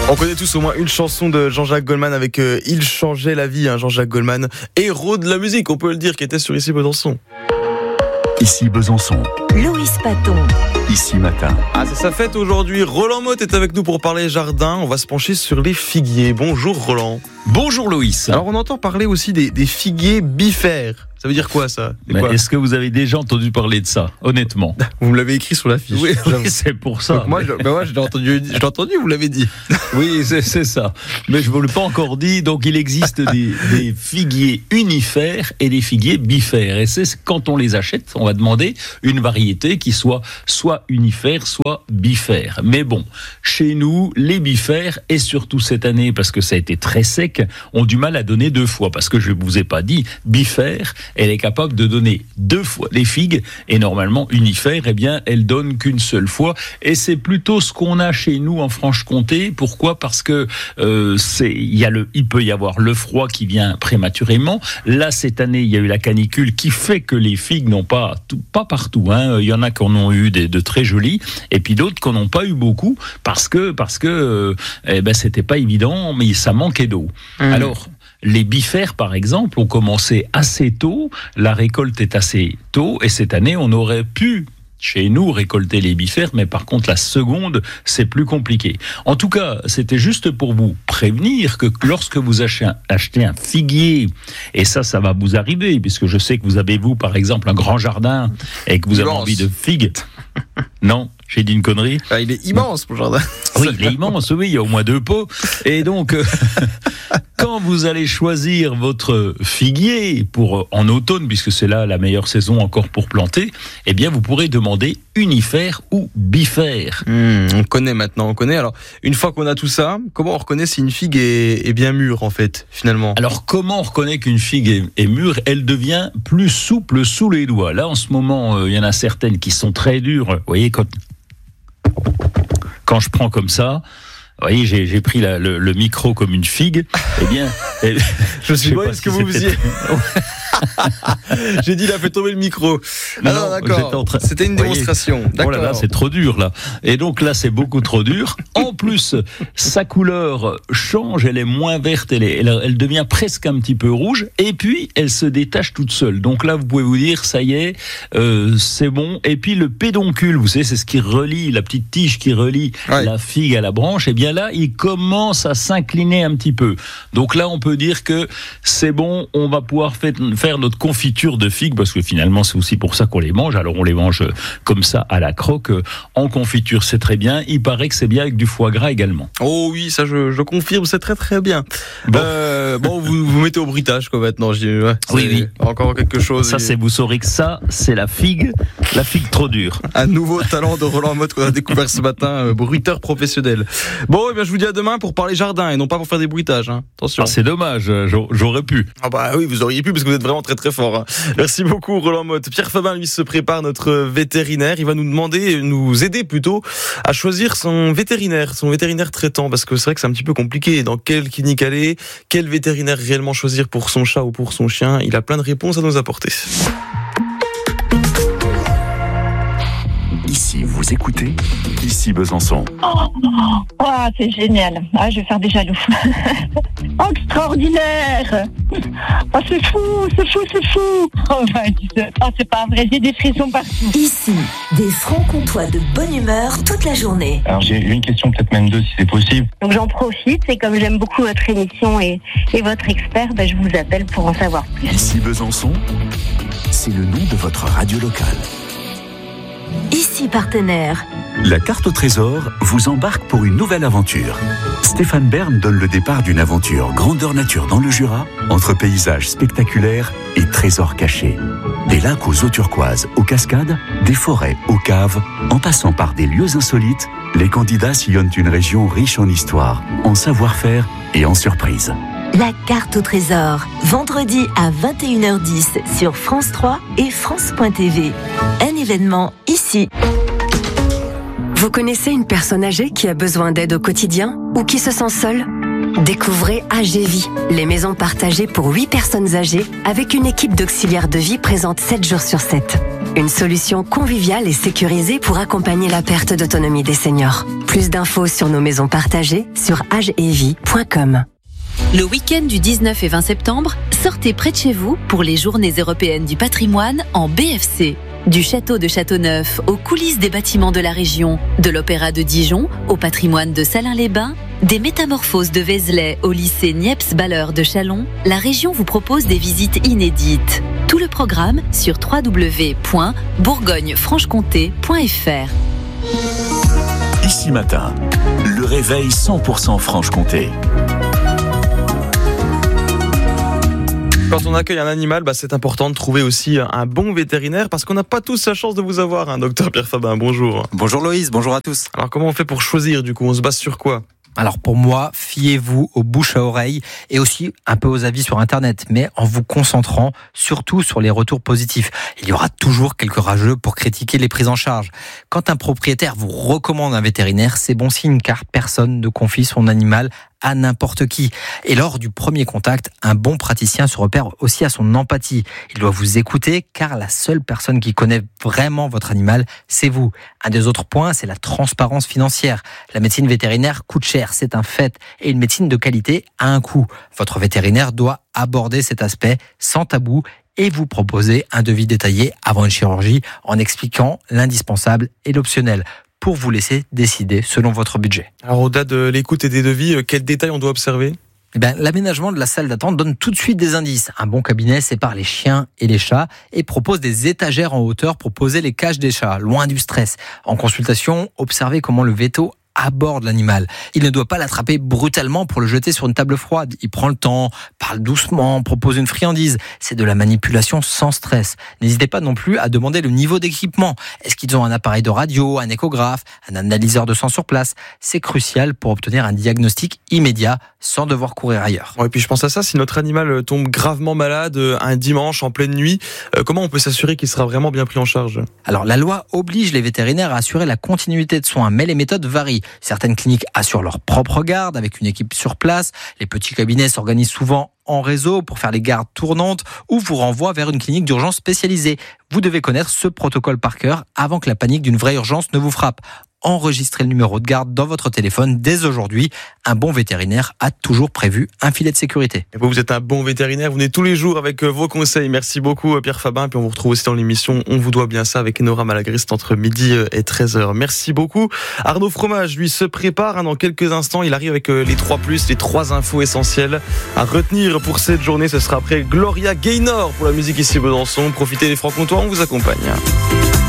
On connaît tous au moins une chanson de Jean-Jacques Goldman avec Il changeait la vie, Jean-Jacques Goldman, héros de la musique, on peut le dire, qui était sur Ici Besançon. Ici Besançon. Loïs Paton. Ici Matin. Ah, c'est sa fête aujourd'hui. Roland Motte est avec nous pour parler jardin. On va se pencher sur les figuiers. Bonjour Roland. Bonjour Loïs. Alors on entend parler aussi des figuiers bifères. Ça veut dire quoi ça ? Est-ce que vous avez déjà entendu parler de ça, honnêtement ? Vous me l'avez écrit sur l'affiche. Oui, c'est pour ça. Donc moi, je l'ai entendu, vous l'avez dit. Oui, c'est ça. Mais je ne vous l'ai pas encore dit. Donc il existe des figuiers unifères et des figuiers bifères. Et c'est quand on les achète, on va demander une variété qui soit unifère, soit bifère. Mais bon, chez nous, les bifères, et surtout cette année, parce que ça a été très sec, ont du mal à donner deux fois. Parce que je ne vous ai pas dit, bifère, elle est capable de donner deux fois les figues, et normalement unifère, eh bien, elle donne qu'une seule fois. Et c'est plutôt ce qu'on a chez nous en Franche-Comté. Pourquoi ? Parce que il peut y avoir le froid qui vient prématurément. Là, cette année, il y a eu la canicule qui fait que les figues n'ont pas partout. Il y en a qui en ont eu de très jolies, et puis d'autres qui n'en ont pas eu beaucoup parce que c'était pas évident, mais ça manquait d'eau. Alors, les bifères, par exemple, ont commencé assez tôt, la récolte est assez tôt, et cette année, on aurait pu, chez nous, récolter les bifères, mais par contre, la seconde, c'est plus compliqué. En tout cas, c'était juste pour vous prévenir que lorsque vous achetez un figuier, et ça va vous arriver, puisque je sais que vous avez, vous, par exemple, un grand jardin, et que vous avez envie de figues. Non, j'ai dit une connerie. Ah, il est immense, mon jardin. Oui, il est immense, oui, il y a au moins 2 pots. Et donc, quand vous allez choisir votre figuier en automne, puisque c'est là la meilleure saison encore pour planter, eh bien, vous pourrez demander unifère ou bifère. On connaît. Alors, une fois qu'on a tout ça, comment on reconnaît si une figue est bien mûre, en fait, finalement ? Alors, comment on reconnaît qu'une figue est mûre ? Elle devient plus souple sous les doigts. Là, en ce moment, il y en a certaines qui sont très dures. Vous voyez, quand je prends comme ça, vous voyez, j'ai pris le micro comme une figue. Eh bien, je suis pas ce que vous faisiez. J'ai dit, il a fait tomber le micro. Non, d'accord. C'était une démonstration. D'accord. Oh là là, c'est trop dur là. Et donc là, c'est beaucoup trop dur. En plus, sa couleur change. Elle est moins verte. Elle devient presque un petit peu rouge. Et puis, elle se détache toute seule. Donc là, vous pouvez vous dire, ça y est, c'est bon. Et puis le pédoncule, vous savez, c'est ce qui relie la petite tige qui relie la figue à la branche. Et bien là, il commence à s'incliner un petit peu. Donc là, on peut dire que c'est bon. On va pouvoir faire notre confiture de figues, parce que finalement c'est aussi pour ça qu'on les mange. Alors on les mange comme ça à la croque, en confiture, c'est très bien. Il paraît que c'est bien avec du foie gras également. Oh oui, ça je confirme, c'est très très bien. Bon, vous mettez au bruitage quoi maintenant. Oui. Encore quelque chose. Ça vous saurez que ça c'est la figue trop dure. Un nouveau talent de Roland Motte qu'on a découvert ce matin, bruiteur professionnel. Bon, je vous dis à demain pour parler jardin et non pas pour faire des bruitages. Attention. Ah, c'est dommage, j'aurais pu. Ah bah oui, vous auriez pu parce que vous êtes vraiment très très fort. Merci beaucoup Roland Motte. Pierre Fabin lui se prépare, notre vétérinaire. Il va nous aider plutôt à choisir son vétérinaire traitant, parce que c'est vrai que c'est un petit peu compliqué. Dans quelle clinique aller, quel vétérinaire réellement choisir pour son chat ou pour son chien. Il a plein de réponses à nous apporter. Ici, vous écoutez Ici Besançon. C'est génial. Je vais faire des jaloux. Extraordinaire. C'est fou. C'est pas vrai, j'ai des frissons partout. Ici, des francs-comtois de bonne humeur toute la journée. Alors j'ai une question, peut-être même 2 si c'est possible. Donc j'en profite, et comme j'aime beaucoup votre émission et votre expert, je vous appelle pour en savoir plus. Ici Besançon, c'est le nom de votre radio locale. Ici partenaire. La carte au trésor vous embarque pour une nouvelle aventure. Stéphane Bern donne le départ d'une aventure grandeur nature dans le Jura, entre paysages spectaculaires et trésors cachés. Des lacs aux eaux turquoises, aux cascades, des forêts aux caves, en passant par des lieux insolites, les candidats sillonnent une région riche en histoire, en savoir-faire et en surprises. La carte au trésor, vendredi à 21h10 sur France 3 et France.tv. Un événement ici. Vous connaissez une personne âgée qui a besoin d'aide au quotidien ou qui se sent seule ? Découvrez AGVie, les maisons partagées pour 8 personnes âgées avec une équipe d'auxiliaires de vie présente 7 jours sur 7. Une solution conviviale et sécurisée pour accompagner la perte d'autonomie des seniors. Plus d'infos sur nos maisons partagées sur agevie.com. Le week-end du 19 et 20 septembre, sortez près de chez vous pour les Journées européennes du patrimoine en BFC. Du château de Châteauneuf aux coulisses des bâtiments de la région, de l'Opéra de Dijon au patrimoine de Salins-les-Bains, des métamorphoses de Vézelay au lycée Niepce-Balleur de Châlons, la région vous propose des visites inédites. Tout le programme sur www.bourgognefranche-comté.fr. Ici Matin, le réveil 100% Franche-Comté. Quand on accueille un animal, c'est important de trouver aussi un bon vétérinaire parce qu'on n'a pas tous la chance de vous avoir, docteur Pierre Fabin. Bonjour. Bonjour Loïs, bonjour à tous. Alors comment on fait pour choisir du coup ? On se base sur quoi ? Alors pour moi, fiez-vous aux bouches à oreille et aussi un peu aux avis sur Internet, mais en vous concentrant surtout sur les retours positifs. Il y aura toujours quelques rageux pour critiquer les prises en charge. Quand un propriétaire vous recommande un vétérinaire, c'est bon signe car personne ne confie son animal à n'importe qui. Et lors du premier contact, un bon praticien se repère aussi à son empathie. Il doit vous écouter car la seule personne qui connaît vraiment votre animal, c'est vous. Un des autres points, c'est la transparence financière. La médecine vétérinaire coûte cher, c'est un fait. Et une médecine de qualité a un coût. Votre vétérinaire doit aborder cet aspect sans tabou et vous proposer un devis détaillé avant une chirurgie en expliquant l'indispensable et l'optionnel, pour vous laisser décider selon votre budget. Alors au-delà de l'écoute et des devis, quels détails on doit observer ? L'aménagement de la salle d'attente donne tout de suite des indices. Un bon cabinet sépare les chiens et les chats et propose des étagères en hauteur pour poser les cages des chats, loin du stress. En consultation, observez comment le véto aborde l'animal. Il ne doit pas l'attraper brutalement pour le jeter sur une table froide. Il prend le temps, parle doucement, propose une friandise. C'est de la manipulation sans stress. N'hésitez pas non plus à demander le niveau d'équipement. Est-ce qu'ils ont un appareil de radio, un échographe, un analyseur de sang sur place ? C'est crucial pour obtenir un diagnostic immédiat sans devoir courir ailleurs. Et puis je pense à ça, si notre animal tombe gravement malade un dimanche en pleine nuit, comment on peut s'assurer qu'il sera vraiment bien pris en charge ? Alors la loi oblige les vétérinaires à assurer la continuité de soins, mais les méthodes varient. Certaines cliniques assurent leur propre garde avec une équipe sur place. Les petits cabinets s'organisent souvent en réseau pour faire les gardes tournantes ou vous renvoient vers une clinique d'urgence spécialisée. Vous devez connaître ce protocole par cœur avant que la panique d'une vraie urgence ne vous frappe. Enregistrez le numéro de garde dans votre téléphone dès aujourd'hui. Un bon vétérinaire a toujours prévu un filet de sécurité. Et vous êtes un bon vétérinaire, vous venez tous les jours avec vos conseils. Merci beaucoup Pierre Fabin, puis on vous retrouve aussi dans l'émission On vous doit bien ça avec Enora Malagriste entre midi et 13h. Merci beaucoup. Arnaud Fromage, lui, se prépare dans quelques instants. Il arrive avec les 3+, les 3 infos essentielles à retenir pour cette journée. Ce sera après Gloria Gaynor pour la musique ici Besançon. Profitez des Francs-Comtois, on vous accompagne.